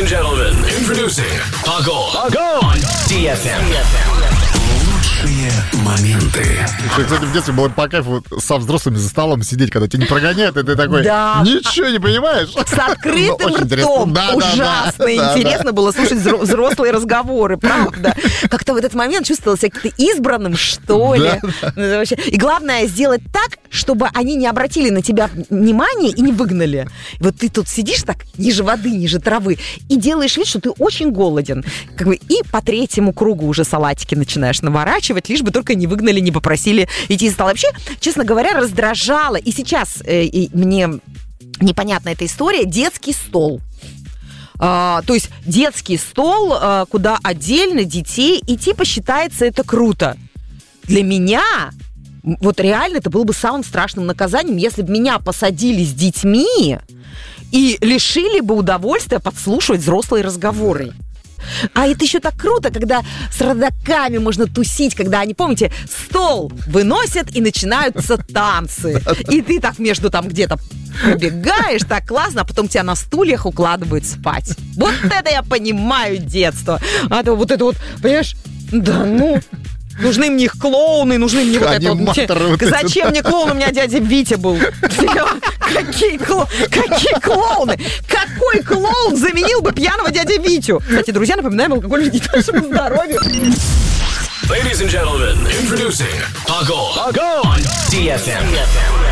and gentlemen, introducing Pago on DFM. Лучшие моменты. Кстати, в детстве было по кайфу со взрослыми за столом сидеть, когда тебя не прогоняют, и ты такой, Да. ничего не понимаешь. С открытым Очень интересно. ртом. Да, Ужасно да. интересно было слушать взрослые разговоры, правда. Как-то в этот момент чувствовала себя как-то избранным, что ли. Ну, вообще. И главное сделать так, чтобы они не обратили на тебя внимания и не выгнали. Вот ты тут сидишь так, ниже воды, ниже травы, и делаешь вид, что ты очень голоден. Как бы, и по третьему кругу уже салатики начинаешь наворачивать, лишь бы только не выгнали, не попросили идти из стола. Вообще, честно говоря, раздражало. И сейчас мне непонятна эта история. Детский стол. То есть детский стол, куда отдельно детей, и типа считается это круто. Для меня вот реально это было бы самым страшным наказанием, если бы меня посадили с детьми и лишили бы удовольствия подслушивать взрослые разговоры. А это еще так круто, когда с родаками можно тусить, когда они, помните, стол выносят и начинаются танцы. И ты так между там где-то пробегаешь, так классно, а потом тебя на стульях укладывают спать. Вот это я понимаю детство. А то вот это вот, понимаешь, да ну... Нужны мне их клоуны, нужны мне вот это вот. Зачем мне клоун? У меня дядя Витя был. Какие клоуны? Какой клоун заменил бы пьяного дядя Витю? Кстати, друзья, напоминаем, алкоголь вредит нашему здоровью. Ladies and gentlemen, introducing Pago on DFM.